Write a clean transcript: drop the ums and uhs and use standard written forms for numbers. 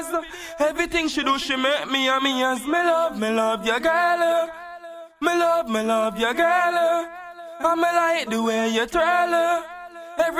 videos. Everything she do, she make me and me as me love your girl. Me love your girl. And me like the way you twirl.